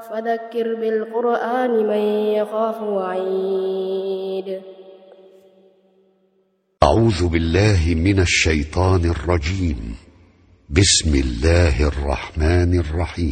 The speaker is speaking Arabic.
فذكر بالقرآن من يخاف وعيد. أعوذ بالله من الشيطان الرجيم. بسم الله الرحمن الرحيم.